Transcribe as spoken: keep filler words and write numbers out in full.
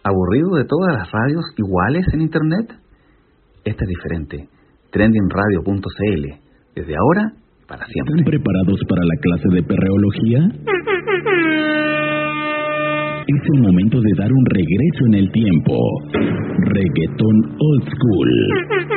¿Aburrido de todas las radios iguales en Internet? Esta es diferente. trending radio punto c l. Desde ahora, para siempre. ¿Están preparados para la clase de perreología? Es el momento de dar un regreso en el tiempo. Reggaetón Old School.